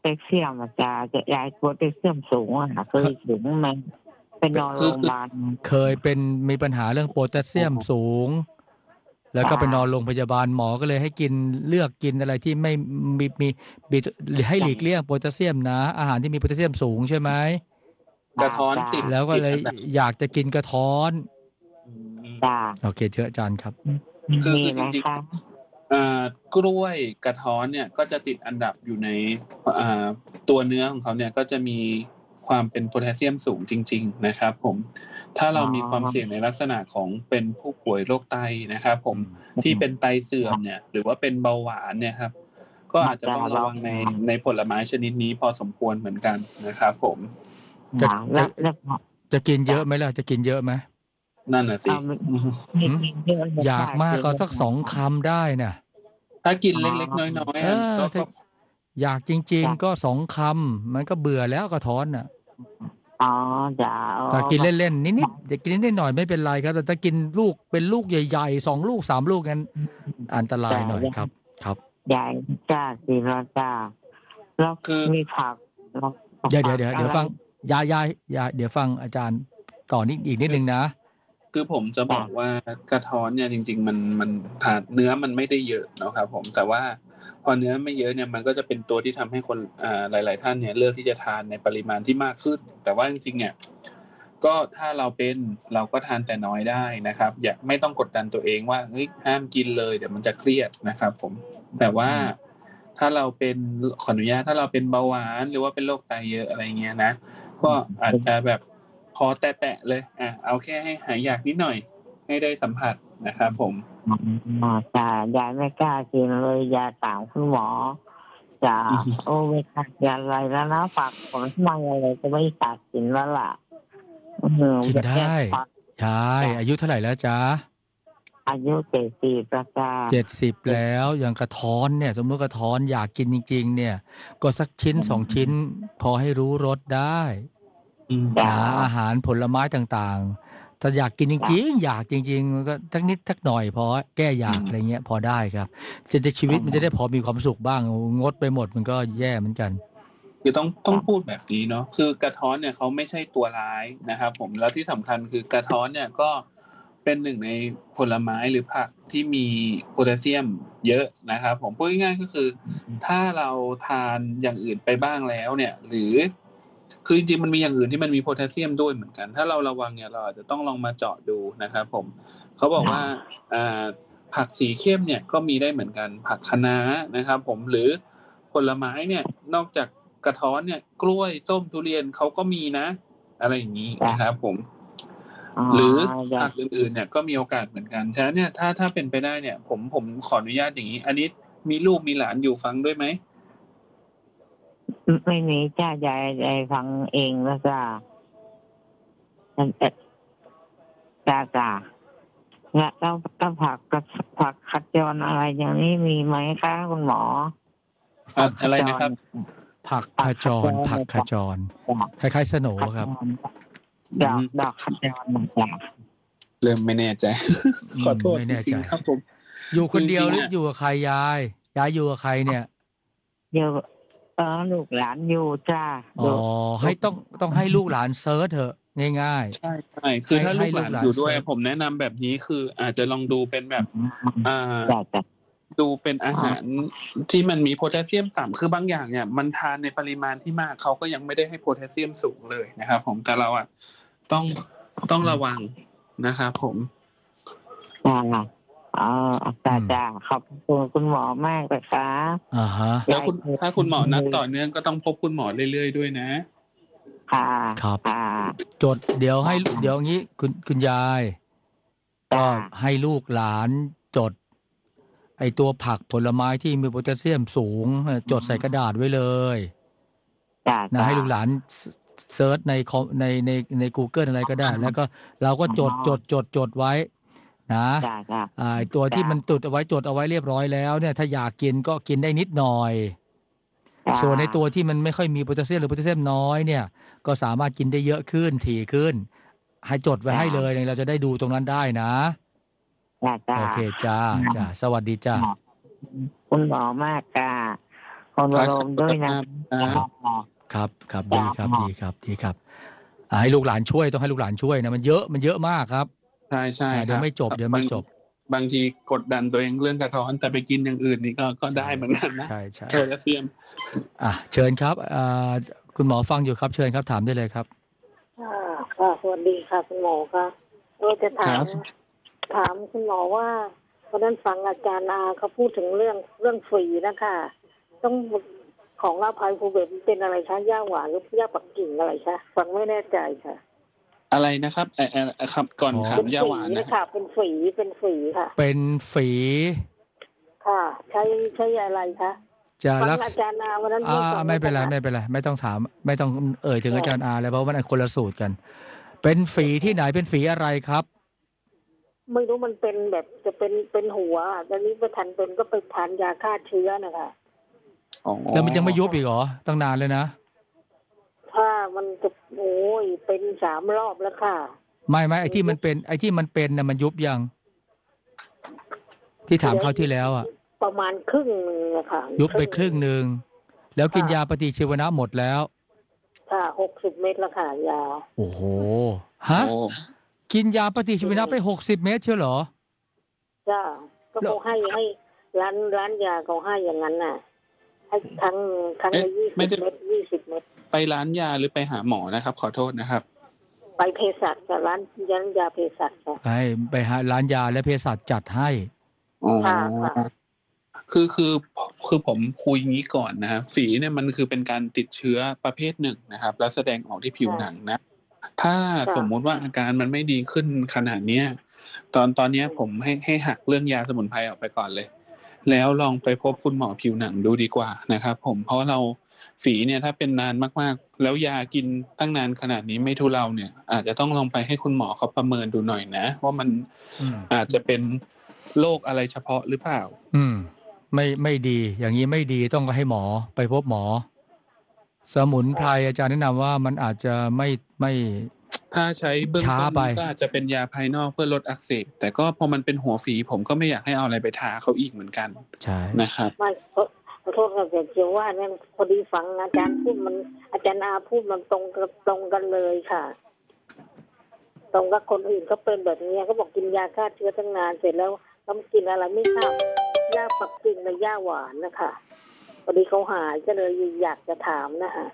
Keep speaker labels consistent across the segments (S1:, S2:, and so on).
S1: ตสเซียมอาจารย์จะยายโพแทสเซียมสูงอ่ะเคยสูงมันเป็นนอนโรงพยาบาล
S2: เคยเป็นมีปัญหาเรื่องโพแทสเซียมสูงแล้วก็ไปนอนโรงพยาบาลหมอก็เลยให้กินเลือกกินอะไรที่ไม่มีให้หลีกเลี่ยงโพแทสเซียมนะอาหารที่มีโพแทสเซียมสูงใช่ไหม
S3: กระท้อนติด
S2: แล้วก็เลยอยากจะกินกระท้อนโอเคเชิญอาจารย์ครับ
S3: คือจริงๆกล้วยกระท้อนเนี่ยก็จะติดอันดับอยู่ในตัวเนื้อของเขาเนี่ยก็จะมีความเป็นโพแทสเซียมสูงจริงๆนะครับผมถ้าเรามีความเสี่ยงในลักษณะของเป็นผู้ป่วยโรคไตนะครับผมที่เป็นไตเสื่อมเนี่ยหรือว่าเป็นเบาหวานเนี่ยครับก็อาจจะต้องระวังในผลไม้ชนิดนี้พอสมควรเหมือนกันนะครับผม
S2: จะกินเยอะไหมล่ะจะกินเยอะไหม
S3: นั่นน่ะสิ
S2: อยากมากก็สัก2 คำได้น่ะ
S3: ถ้ากินเล็กๆน้อยๆก็
S2: อยากจริงๆก็2 คำมันก็เบื่อแล้วกระท้อนน่ะถ้ากินเล่นๆนิดๆจะกินนิดหน่อยไม่เป็นไรครับแต่ถ้ากินลูกเป็นลูกใหญ่ๆ2 ลูก3 ลูกงั้นอันตรายหน่อยครับ
S1: ใหญ่จ้าสิเราจ้าแล้วคือมีผัก
S2: เดี๋ยวฟังยายเดี๋ยวฟังอาจารย์ต่ออีกนิดนึงนะ
S3: คือผมจะบอกว่ากระท้อนเนี่ยจริงๆมันทานเนื้อมันไม่ได้เยอะนะครับผมแต่ว่าพอเนื้อไม่เยอะเนี่ยมันก็จะเป็นตัวที่ทำให้คนหลายๆท่านเนี่ยเลือกที่จะทานในปริมาณที่มากขึ้นแต่ว่าจริงๆเนี่ยก็ถ้าเราก็ทานแต่น้อยได้นะครับอย่าไม่ต้องกดดันตัวเองว่าเฮ้ยห้ามกินเลยเดี๋ยวมันจะเครียดนะครับผมแต่ว่าถ้าเราเป็นขออนุญาตถ้าเราเป็นเบาหวานหรือว่าเป็นโรคไตเยอะอะไรเงี้ยนะก็อาจจะแบบพอแตะๆเลยเอาแค่ให้หายอยากนิดหน่อยให้ได้สัมผัสนะครับผม
S1: แต่ยายไม่กล้ากินเลยยาต่างคุณหมอจะไม่ขาดยาอะไรแล้วนะฝากผลไม้อะไรจะไม่ขาดกินแล้วล่ะ
S2: กินได้ยายอายุเท่าไหร่แล้วจ๊ะ
S1: อายุ70แล้วจ้า
S2: 70แล้วอย่างกระท้อนเนี่ยสมมติกระท้อนอยากกินจริงๆเนี่ยก็สักชิ้น2 ชิ้นพอให้รู้รสได้อาหารผลไม้ต่างๆถ้าอยากกินจริงๆอยากจริงๆมันก็ทักนิดทักหน่อยพอแก้อยากอะไรเงี้ยพอได้ครับเศรษฐชีวิตมันจะได้พอมีความสุขบ้างงดไปหมดมันก็แย่เหมือนกัน
S3: คือต้องพูดแบบนี้เนาะคือกระท้อนเนี่ยเขาไม่ใช่ตัวร้ายนะครับผมแล้วที่สำคัญคือกระท้อนเนี่ยก็เป็นหนึ่งในผลไม้หรือผักที่มีโพแทสเซียมเยอะนะครับผมพูดง่ายๆก็คือถ้าเราทานอย่างอื่นไปบ้างแล้วเนี่ยหรือคือจริงๆมันมีอย่างอื่นที่มันมีโพแทสเซียมด้วยเหมือนกันถ้าเราระวังเนี่ยเราอาจจะต้องลองมาเจาะดูนะครับผมเขาบอกว่าผักสีเข้มเนี่ยก็มีได้เหมือนกันผักคะน้านะครับผมหรือผลไม้เนี่ยนอกจากกระท้อนเนี่ยกล้วยส้มทุเรียนเขาก็มีนะอะไรอย่างนี้นะครับผมหรือผักอื่นๆเนี่ยก็มีโอกาสเหมือนกันฉะนั้นเนี่ยถ้าเป็นไปได้เนี่ยผมขออนุญาตอย่างนี้อันนี้มีลูกมีหลานอยู่ฟังด้วยไหม
S1: ไม่มีจ้ายายฟังเองแล้วจ้าแล้วผักขจรอะไรอย่างนี้มีไหมคะคุณหมอ
S3: อะไรนะครับ
S2: ผักขจรคล้ายๆสโหนครับ
S1: ดอกขจรจ้ะ
S3: เริ่มไม่แน่ใจขอโทษจริงๆครับผม
S2: อยู่คนเดียวหรืออยู่กับใครยายอยู่กับใครเนี่ย
S1: อยู่ลูกหลานอยู่จ้า
S2: ให้ต้องให้ลูกหลานเซิร์ชเถอะง่าย
S3: ๆใช่คือถ้าลูกหลานอยู่ด้วยผมแนะนำแบบนี้คืออาจจะลองดูเป็นแบบดูเป็นอาหารที่มันมีโพแทสเซียมต่ำคือบางอย่างเนี่ยมันทานในปริมาณที่มากเขาก็ยังไม่ได้ให้โพแทสเซียมสูงเลยนะครับผมแต่เราต้องระวังนะครับผม
S1: จ้าขอบคุณคุณหมอมากเลยครับ
S3: แล้วถ้าคุณหมอนัดต่อเนื่องก็ต้องพบคุณหมอเรื่อยๆด้วยนะ
S2: ครับจดเดี๋ยวงี้คุณยายก็ให้ลูกหลานจดไอตัวผักผลไม้ที่มีโพแทสเซียมสูงจดใส่กระดาษไว้เลยนะให้ลูกหลานเซิร์ชใน Google อะไรก็ได้แล้วก็เราก็จดไว้นะตัวที่มันจดเอาไว้เรียบร้อยแล้วเนี่ยถ้าอยากกินก็กินได้นิดหน่อยส่วนในตัวที่มันไม่ค่อยมีโพแทสเซียมหรือโพแทสเซียมน้อยเนี่ยก็สามารถกินได้เยอะขึ้นถี่ขึ้นให้จดไว้ให้เลยเราจะได้ดูตรงนั้นได้นะโอเคจ้าสวัสดีจ้า
S1: คุณหมอมากค่ะคนอารมณ์ด้วย
S2: นะครับครับดีครับดีครับดีครับให้ลูกหลานช่วยต้องให้ลูกหลานช่วยนะมันเยอะมากครับ
S3: ใช่
S2: เดี๋ยวไม่จ
S3: บบางทีกดดันตัวเองเรื่องกระท้อนแต่ไปกินอย่างอื่นนี่ก็ได้เหมือนกันนะ
S2: ใช่
S3: แคลเซียม
S2: เชิญครับคุณหมอฟังอยู่ครับเชิญครับถามได้เลยครับ
S4: ค่ะสวัสดีค่ะคุณหมอค่ะเราจะถามคุณหมอว่าวันนั้นฟังอาจารย์อาเขาพูดถึงเรื่องฝีนะคะต้องของอภัยภูเบศเป็นอะไรคะย่าหวานหรือย่าปักกิ่งอะไรคะฟังไม่แน่ใจค่ะ
S3: อะไรนะครับครับก่อนถามย่าหวาน
S4: นะคะเป็นฝีค่ะ
S2: เป็นฝี
S4: ค่ะใช้อะไรคะ
S2: จะรัก
S4: อาจารย์อาวันนั้น
S2: ไม่เป็นไรไม่ต้องถามไม่ต้องถึงอาจารย์อาเลยเพราะมันคนละสูตรกันเป็นฝีที่ไหนเป็นฝีอะไรครับ
S4: ไม่รู้มันเป็นแบบจะเป็นหัวตอนนี้ไปทันเป็นก็ไปทานยาฆ่าเชื้อนะคะ
S2: แล้วมันยังไม่ยุบอีกเหรอตั้งนานเลยนะ
S4: ถ้ามันจะเป็น3 รอบแล้วค่ะ
S2: ไม่ไอ้ที่มันเป็นน่ะมันยุบยังที่ถามเขาที่แล้ว
S4: ประมาณครึ่งนึงค่ะ
S2: ยุบไปครึ่งนึงแล้วกินยาปฏิชีวนะหมดแล้ว
S4: ค่ะ60 เม็ดแล้วค่ะยา
S2: โอ้โหฮะกินยาปฏิชีวนะไป60 เม็ดเชียวเหรอ
S4: จ้าก็เขาให้ร้านยาเขาให้อย่างนั้นน่ะให้ครั้งละ20 เม็ด20 เม็ด
S3: ไปร้านยาหรือไปหาหมอนะครับขอโทษนะครับ
S4: ไปเภสัชกับร้านยาเภสัชค่ะ
S2: ไปหาร้านยาและเภสัชจัดให้
S4: ค่ะ
S3: คือผมคุยงี้ก่อนนะครับฝีเนี่ยมันคือเป็นการติดเชื้อประเภทหนึ่งนะครับแล้วแสดงออกที่ผิวหนังนะถ้าสมมุติว่าอาการมันไม่ดีขึ้นขนาดเนี้ยตอนนี้ผมให้หักเรื่องยาสมุนไพรออกไปก่อนเลยแล้วลองไปพบคุณหมอผิวหนังดูดีกว่านะครับผมเพราะเราฝีเนี่ยถ้าเป็นนานมากๆแล้วยากินตั้งนานขนาดนี้ไม่ทุเลาเนี่ยอาจจะต้องลองไปให้คุณหมอเขาประเมินดูหน่อยนะว่ามันอาจจะเป็นโรคอะไรเฉพาะหรือเปล่า
S2: ไม่ดีอย่างนี้ไม่ดีต้องให้หมอไปพบหมอสมุนไพรอาจารย์แนะนำว่ามันอาจจะไม่
S3: ถ้าใช้เบื้องต้นก็อาจจะเป็นยาภายนอกเพื่อลดอักเสบแต่ก็พอมันเป็นหัวฝีผมก็ไม่อยากให้เอาอะไรไปทาเขาอีกเหมือนกัน
S2: ใช่
S3: นะครับ
S4: ไม่ขอโทษครับเจียวว่านั่นพอดีฟังอาจารย์พูดมันอาจารย์อาพูดมันตรงกันเลยค่ะตรงกับคนอื่นก็เป็นแบบนี้เขาบอกกินยาฆ่าเชื้อตั้งนานเสร็จแล้วต้องกินอะไรไม่ทราบยาปักกิ่งและยาหวานนะคะพอดีเขาหายก็เลยอยากจะถามนะคะ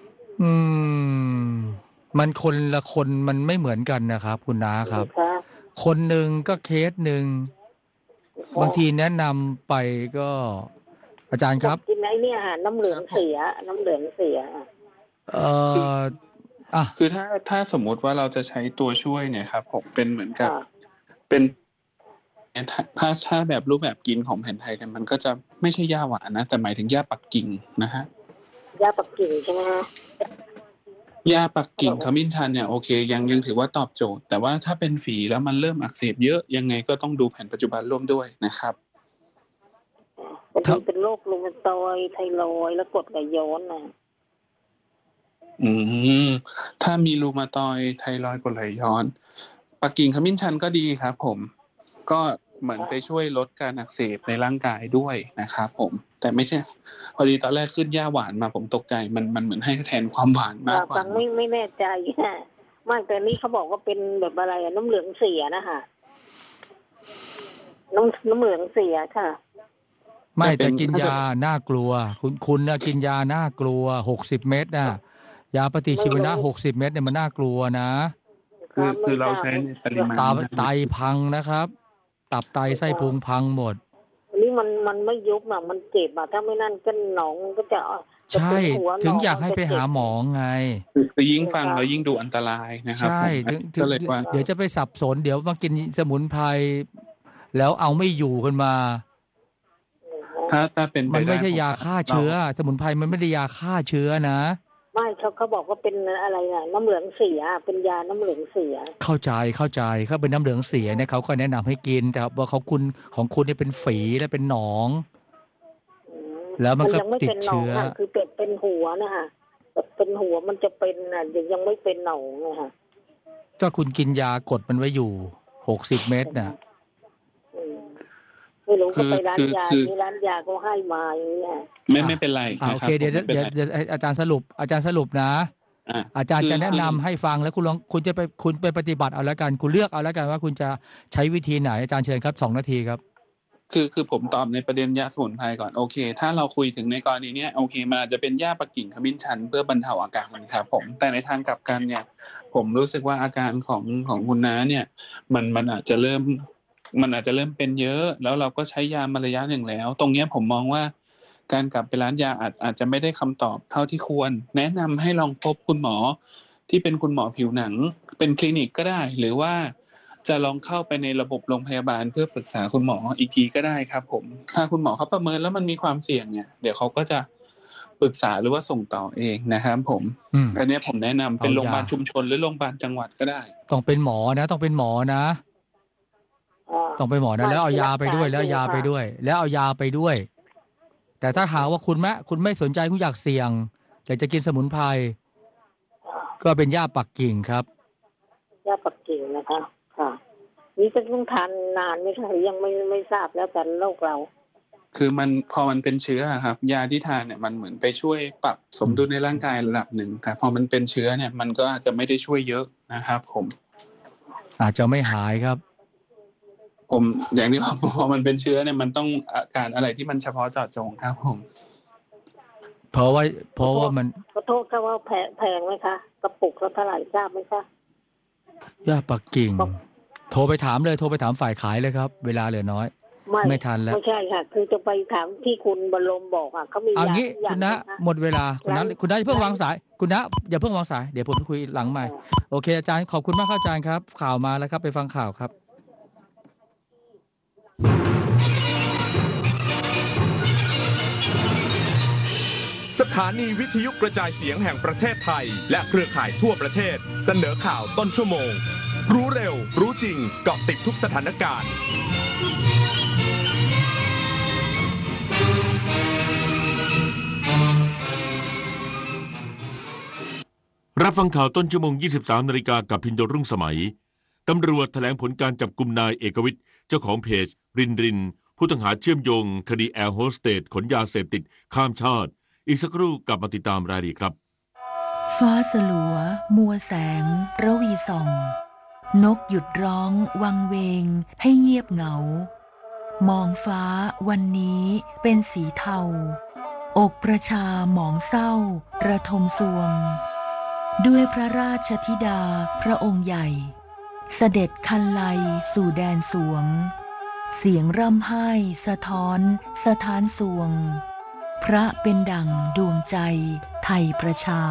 S2: มันคนละคนมันไม่เหมือนกันนะครับคุณน้าครับคนหนึ่งก็เคสหนึ่งบางทีแนะนำไปก็อาจารย์ครับ
S4: กินไอ้นี่น้ำเหลืองเสีย
S3: คือถ้าสมมติว่าเราจะใช้ตัวช่วยเนี่ยครับผมเป็นเหมือนกับเป็นถ้าแบบรูปแบบกินของแผนไทยเนี่ยมันก็จะไม่ใช่ยาหวานนะแต่หมายถึงยาปักกิ่งนะฮะ
S4: ยาปักกิ่งใช่ไหมฮะ
S3: ยาปักกิ่งขมิ้นชันเนี่ยโอเคยังถือว่าตอบโจทย์แต่ว่าถ้าเป็นฝีแล้วมันเริ่มอักเสบเยอะยังไงก็ต้องดูแผนปัจจุบันร่วมด้วยนะครับ
S4: เป็นโรครูมาตอยด์ไทรอยด์และกรดไหลย้อนนะ
S3: ถ้ามีรูมาตอยด์ไทรอยด์กรดไหลย้อนปักกิ่งขมิ้นชันก็ดีครับผมก็เหมือนไปช่วยลดการอักเสบในร่างกายด้วยนะครับผมแต่ไม่ใช่พอดีตอนแรกขึ้นย่าหวานมาผมตกใจมันเหมือนให้แทนความหวานมากกว่า
S4: ไม่แน่ใจมากแต่นี่เขาบอกว่าเป็นแบบอะไรน้ำเหลืองเสียนะคะน้ำเหลืองเสียค่ะ
S2: ไม่แต่กินยาน่ากลัวคุณนะกินยาน่ากลัว60 เม็ดน่ะยาปฏิชีวนะ60 เม็ดเนี่ยมันน่ากลัวนะ
S3: คือเราใช้ในปริมาณ
S2: ไตพังนะครับตับไตไส้พุงพังหมด
S4: นี่มันไม่ยุบมันเจ็บถ้าไม่นั่นก็หนองก็จะ
S2: ใช่ถึงอยากให้ไปหาหมอไง
S3: คือยิ่งฟังแล้วยิ่งดูอันตรายนะครับ
S2: ใช่ก็เลยว่าเดี๋ยวจะไปสับสนเดี๋ยวมากินสมุนไพรแล้วเอาไม่อยู่ขึ้นมา
S3: ถ้าเป็น
S2: มันไม่ใช่ยาฆ่าเชื้อสมุนไพรมันไม่ได้ยาฆ่าเชื้อนะ
S4: ไม่เขาบอกว่าเป็นอะไรน้ำเหลืองเสียเป็นยาน้ำเหลืองเสีย
S2: เข้าใจเขาเป็นน้ำเหลืองเสียเนี่ยเขาก็แนะนำให้กินแต่ว่าของคุณเนี่ยเป็นฝีและเป็นหนองแล้วมันก็ติดเชื้อ
S4: คือเป็นหัวนะคะเป็นหัวมันจะเป็นยังไม่เป็นหนองนะคะ
S2: ก็คุณกินยากดมันไว้อยู่60 เม็ดน่ะ
S4: ไม่รู้ก็ไปร้านยาที่ร้านยาก็ให้มาอย่างนี้
S3: ไม่เป็นไร
S2: โอเคเดี๋ยวอาจารย์สรุปนะอาจารย์จะแนะนำให้ฟังแล้วคุณไปปฏิบัติเอาแล้วกันคุณเลือกเอาแล้วกันว่าคุณจะใช้วิธีไหนอาจารย์เชิญครับ2 นาทีครับ
S3: คือผมตอบในประเด็นยาสมุนไพรก่อนโอเคถ้าเราคุยถึงในกรณีนี้โอเคมันอาจจะเป็นหญ้าปักกิ่งขมิ้นชันเพื่อบรรเทาอาการครับผมแต่ในทางกลับกันเนี่ยผมรู้สึกว่าอาการของคุณน้าเนี่ยมันอาจจะเริ่มเป็นเยอะแล้วเราก็ใช้ยามาระยะหนึ่งแล้วตรงนี้ผมมองว่าการกลับไปร้านยาอาจจะไม่ได้คำตอบเท่าที่ควรแนะนำให้ลองพบคุณหมอที่เป็นคุณหมอผิวหนังเป็นคลินิกก็ได้หรือว่าจะลองเข้าไปในระบบโรงพยาบาลเพื่อปรึกษาคุณหมออีกทีก็ได้ครับผมถ้าคุณหมอเขาประเมินแล้วมันมีความเสี่ยงเนี่ยเดี๋ยวเขาก็จะปรึกษาหรือว่าส่งต่อเองนะครับผมอันนี้ผมแนะนำเป็นโรงพยาบาลชุมชนหรือโรงพยาบาลจังหวัดก็ได้
S2: ต้องเป็นหมอนะต้องเป็นหมอนะต้องเป็นหมอนะแล้วเอายาไปด้วยแล้วเอายาไปด้วยแต่ถ้าหากว่าคุณไม่สนใจคุณอยากเสี่ยงอยากจะกินสมุนไพรก็เป็นหญ้าปักกิ่งครับ
S4: หญ้าปักกิ่งนะคะค่ะนี่จะต้องทานนานไหมคะยังไม่ทราบแล้วกันโรคเรา
S3: คือพอมันเป็นเชื้อครับยาที่ทานเนี่ยมันเหมือนไปช่วยปรับสมดุลในร่างกายระดับหนึ่งแต่พอมันเป็นเชื้อเนี่ยมันก็อาจจะไม่ได้ช่วยเยอะนะครับผม
S2: อาจจะไม่หายครับ
S3: ผมอย่างที่พอมันเป็นเชื้อเนี่ยมันต้องอาการอะไรที่มันเฉพาะเจาะจงครับผม
S2: เพราะว่ามัน
S4: ขอโทษค่ะว่าแพงไหมคะกระปุกละเท่าไหร่ทราบไหมคะ
S2: หญ้าปักกิ่งโทรไปถามฝ่ายขายเลยครับเวลาเหลือน้อยไม่ทันแล้ว
S4: ไม่ใช่ค่ะคือจะไปถามที่คุณบรมบอกอ่ะเขามี
S2: เอางี้คุณนะหมดเวลาคุณนะอย่าเพิ่งวางสายคุณนะอย่าเพิ่งวางสายเดี๋ยวผมไปคุยหลังใหม่โอเคอาจารย์ขอบคุณมากอาจารย์ครับข่าวมาแล้วครับไปฟังข่าวครับ
S5: สถานีวิทยุกระจายเสียงแห่งประเทศไทยและเครือข่ายทั่วประเทศเสนอข่าวต้นชั่วโมงรู้เร็วรู้จริงเกาะติดทุกสถานการณ์
S6: รับฟังข่าวต้นชั่วโมง 23 นาฬิกากับพินโยรุ่งสมัยตำรวจแถลงผลการจับกุมนายเอกวิทย์เจ้าของเพจรินผู้ต้องหาเชื่อมโยงคดีแอร์โฮสเตสขนยาเสพติดข้ามชาติอีกสักครู่กลับมาติดตามรายละเอียดครับ
S7: ฟ้าสลัวมัวแสงระวีส่องนกหยุดร้องวังเวงให้เงียบเหงามองฟ้าวันนี้เป็นสีเทาอกประชาหมองเศร้าระทมสวงด้วยพระราชธิดาพระองค์ใหญ่เสด็จคันไลสู่แดนสวงเสียงร่ำไห้สะท้อนสถานสวงพระเป็นดั่งดวงใจไทยประชา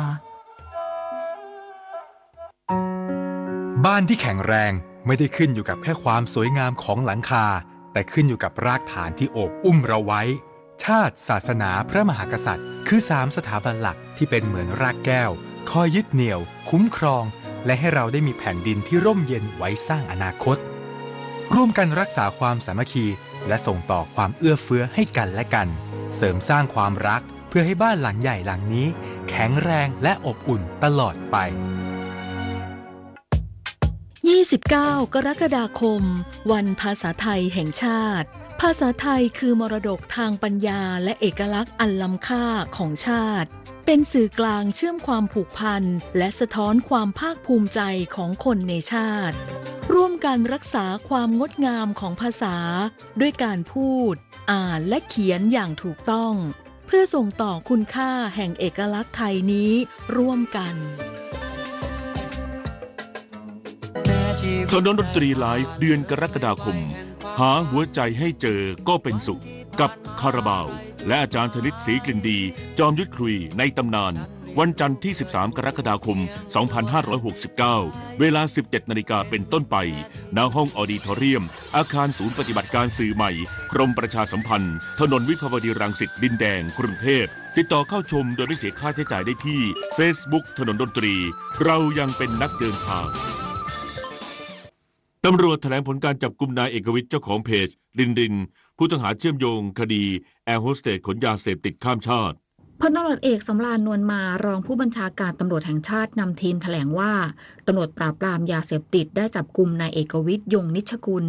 S8: บ้านที่แข็งแรงไม่ได้ขึ้นอยู่กับแค่ความสวยงามของหลังคาแต่ขึ้นอยู่กับรากฐานที่โอบอุ้มเราไว้ชาติศาสนาพระมหากษัตริย์คือ3สถาบันหลักที่เป็นเหมือนรากแก้วคอยยึดเหนี่ยวคุ้มครองและให้เราได้มีแผ่นดินที่ร่มเย็นไว้สร้างอนาคตร่วมกันรักษาความสามัคคีและส่งต่อความเอื้อเฟื้อให้กันและกันเสริมสร้างความรักเพื่อให้บ้านหลังใหญ่หลังนี้แข็งแรงและอบอุ่นตลอดไป
S7: 29 กรกฎาคมวันภาษาไทยแห่งชาติภาษาไทยคือมรดกทางปัญญาและเอกลักษณ์อันล้ำค่าของชาติเป็นสื่อกลางเชื่อมความผูกพันและสะท้อนความภาคภูมิใจของคนในชาติร่วมกันรักษาความงดงามของภาษาด้วยการพูดอ่านและเขียนอย่างถูกต้องเพื่อส่งต่อคุณค่าแห่งเอกลักษณ์ไทยนี้ร่วมกัน
S6: ถนนดนตรีไลฟ์เดือนกรกฎาคมหาหัวใจให้เจอก็เป็นสุขกับคาราบาวและอาจารย์ธนิตศรีกลิ่นดีจอมยุทธคุยในตำนานวันจันทร์ที่13 กรกฎาคม 2569 เวลา 17 นาฬิกาเป็นต้นไปณห้องออดิทอเรียมอาคารศูนย์ปฏิบัติการสื่อใหม่กรมประชาสัมพันธ์ถนนวิภาวดีรังสิตดินแดงกรุงเทพติดต่อเข้าชมโดยไม่เสียค่าใช้จ่ายได้ที่ Facebook ถนนดนตรีเรายังเป็นนักเดินทางตำรวจแถลงผลการจับกุมนายเอกวิทย์เจ้าของเพจรินผู้ต้องหาเชื่อมโยงคดีแอร์โฮสเตสขนยาเสพติดข้ามชาติ
S9: พลตำรวจเอกสำราญนวลมารองผู้บัญชาการตำรวจแห่งชาตินำทีมแถลงว่าตำรวจปราบปรามยาเสพติดได้จับกุมนายเอกวิทย์ยงนิชกุล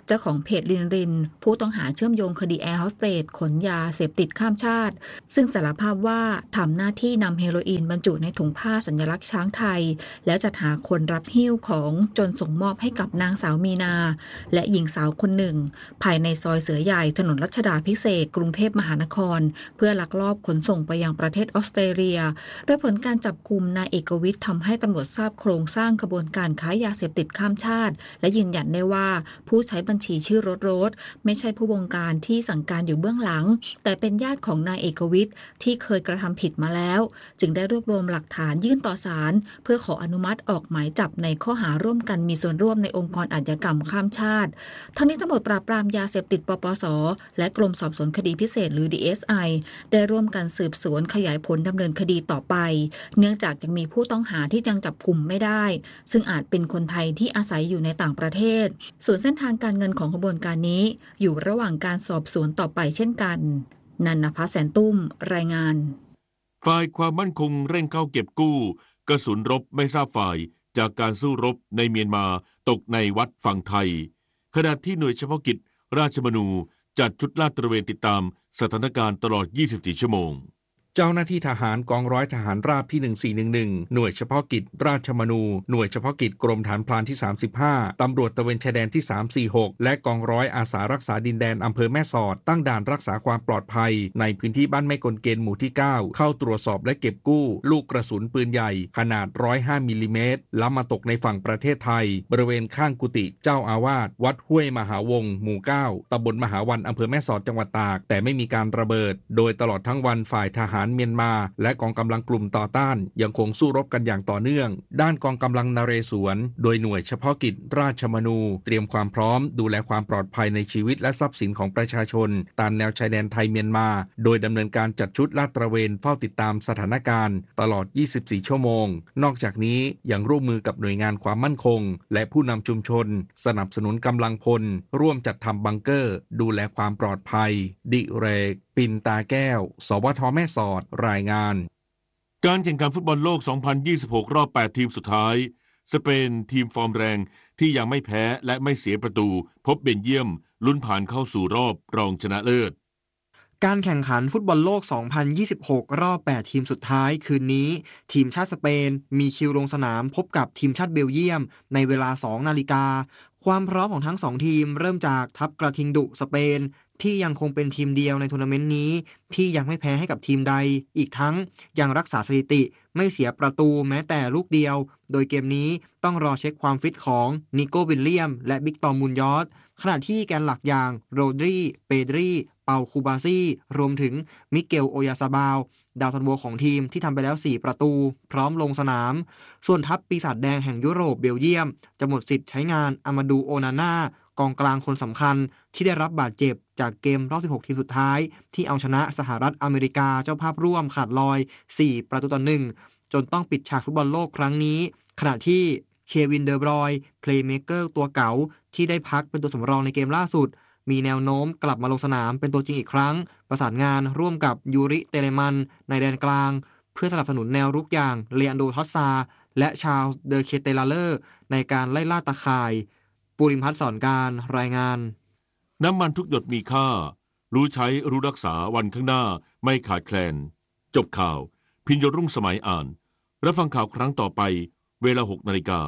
S9: เจ้าของเพจรินผู้ต้องหาเชื่อมโยงคดีแอร์โฮสเตสขนยาเสพติดข้ามชาติซึ่งสารภาพว่าทำหน้าที่นำเฮโรอีนบรรจุในถุงผ้าสัญลักษณ์ช้างไทยแล้วจัดหาคนรับหิ้วของจนส่งมอบให้กับนางสาวมีนาและหญิงสาวคนหนึ่งภายในซอยเสือใหญ่ถนนรัชดาภิเษกกรุงเทพมหานครเพื่อลักลอบขนส่งไปยังประเทศออสเตรเลียโดยผลการจับกุมนายเอกวิทย์ทำให้ตำรวจทราบโครงสร้างกระบวนการค้ายาเสพติดข้ามชาติและยืนยันได้ว่าผู้ใช้บัญชีชื่อโรสไม่ใช่ผู้บงการที่สั่งการอยู่เบื้องหลังแต่เป็นญาติของนายเอกวิทย์ที่เคยกระทำผิดมาแล้วจึงได้รวบรวมหลักฐานยื่นต่อศาลเพื่อขออนุมัติออกหมายจับในข้อหาร่วมกันมีส่วนร่วมในองค์กรอาชญากรรมข้ามชาติทั้งนี้ตำรวจปราบปรามยาเสพติดปปส.และกรมสอบสวนคดีพิเศษหรือ DSI ได้ร่วมกันสืบสวนขยายผลดำเนินคดีต่อไปเนื่องจากยังมีผู้ต้องหาที่ยังจับกุมไม่ได้ซึ่งอาจเป็นคนไทยที่อาศัยอยู่ในต่างประเทศส่วนเส้นทางการเงินของขบวนการนี้อยู่ระหว่างการสอบสวนต่อไปเช่นกันนันนภาแสนตุ้มรายงาน
S6: ฝ่ายความมั่นคงเร่งเข้าเก็บกู้กระสุนรบไม่ทราบฝ่ายจากการสู้รบในเมียนมาตกในวัดฝั่งไทยขณะที่หน่วยเฉพาะกิจราชมนูจัดชุดลาดตระเวนติดตามสถานการณ์ตลอด24ชั่วโมง
S10: เจ้าหน้าที่ทหารกองร้อยทหารราบที่1411หน่วยเฉพาะกิจราชมนูหน่วยเฉพาะกิจกรมฐานพรานที่35ตำรวจตระเวนชายแดนที่346และกองร้อยอาสารักษาดินแดนอำเภอแม่สอดตั้งด่านรักษาความปลอดภัยในพื้นที่บ้านแม่กลเกณฑ์หมู่ที่9เข้าตรวจสอบและเก็บกู้ลูกกระสุนปืนใหญ่ขนาด105มิลลิเมตรล้ำมาตกในฝั่งประเทศไทยบริเวณข้างกุฏิเจ้าอาวาสวัดห้วยมหาวงศ์หมู่9ตำบลมหาวันอำเภอแม่สอดจังหวัดตากแต่ไม่มีการระเบิดโดยตลอดทั้งวันฝ่ายทหารเมียนมาและกองกำลังกลุ่มต่อต้านยังคงสู้รบกันอย่างต่อเนื่องด้านกองกำลังนเรศวรโดยหน่วยเฉพาะกิจราชมนูเตรียมความพร้อมดูแลความปลอดภัยในชีวิตและทรัพย์สินของประชาชนตามแนวชายแดนไทยเมียนมาโดยดำเนินการจัดชุดลาดตระเวนเฝ้าติดตามสถานการณ์ตลอด24ชั่วโมงนอกจากนี้ยังร่วมมือกับหน่วยงานความมั่นคงและผู้นำชุมชนสนับสนุนกำลังพลร่วมจัดทำบังเกอร์ดูแลความปลอดภัยดิเรกปินตาแก้วสวท.แม่สอดรายงาน
S6: การแข่งขันฟุตบอลโลก 2026 รอบ 8 ทีมสุดท้ายสเปนทีมฟอร์มแรงที่ยังไม่แพ้และไม่เสียประตูพบเบลเยียมลุ้นผ่านเข้าสู่รอบรองชนะเลิศ
S11: การแข่งขันฟุตบอลโลก 2026 รอบ 8 ทีมสุดท้ายคืนนี้ทีมชาติสเปนมีคิวลงสนามพบกับทีมชาติเบลเยียมในเวลา 2 นาฬิกาความพร้อมของทั้ง2ทีมเริ่มจากทัพกระทิงดุสเปนที่ยังคงเป็นทีมเดียวในทัวร์นาเมนต์นี้ที่ยังไม่แพ้ให้กับทีมใดอีกทั้งยังรักษาสถิติไม่เสียประตูแม้แต่ลูกเดียวโดยเกมนี้ต้องรอเช็คความฟิตของนิโก้วิลเลียมและบิ๊กตอมมุนยอสขณะที่แกนหลักอย่างโรดรีเปดรีเปาคูบาซี่รวมถึงมิเกลโอยาซาบาวดาวซันโวของทีมที่ทำไปแล้ว4ประตูพร้อมลงสนามส่วนทัพปีศาจแดงแห่งยุโรปเบลเยียมจะหมดสิทธิ์ใช้งานอามาดูโอนาน่ากองกลางคนสำคัญที่ได้รับบาดเจ็บจากเกมรอบ16ทีมสุดท้ายที่เอาชนะสหรัฐอเมริกาเจ้าภาพร่วมขาดลอย4ประตูต่อ1จนต้องปิดฉากฟุตบอลโลกครั้งนี้ขณะที่เควินเดอบรอยน์เพลย์เมเกอร์ตัวเก๋าที่ได้พักเป็นตัวสำรองในเกมล่าสุดมีแนวโน้มกลับมาลงสนามเป็นตัวจริงอีกครั้งประสานงานร่วมกับยูริเตเลมันในแดนกลางเพื่อสนับสนุนแนวรุกอย่างเลอันโดทอสซาและชาร์ลส์เดอเคเตลาเลอร์ในการไล่ล่าตะข่ายปูริมพัฒน์สอนการรายงาน
S6: น้ำมันทุกหยดมีค่ารู้ใช้รู้รักษาวันข้างหน้าไม่ขาดแคลนจบข่าวพิญญรุ่งสมัยอ่านรับฟังข่าวครั้งต่อไปเวลา 6 นาฬิกา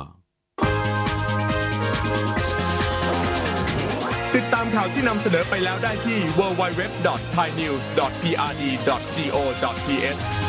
S5: ติดตามข่าวที่นำเสนอไปแล้วได้ที่ www.thainews.prd.go.th